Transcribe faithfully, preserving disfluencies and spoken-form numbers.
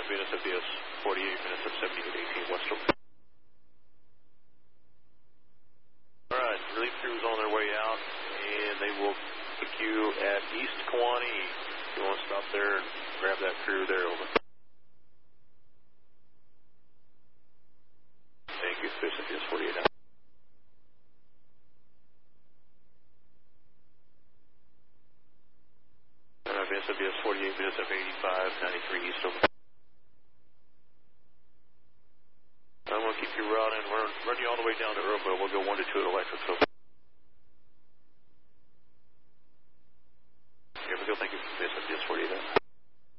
Venus F D S forty-eight minutes of seventy-eight eighteen west over. Alright, relief crew's on their way out, and they will pick you at East Kewanee. If you want to stop there and grab that crew there, over. Thank you, Venus F D S forty-eight out. Alright, Venus F D S forty-eight, Venus F eighty-five, ninety-three east over. I'm going to keep you routing. We're running you all the way down to Earlville. We'll go one to two at Electric.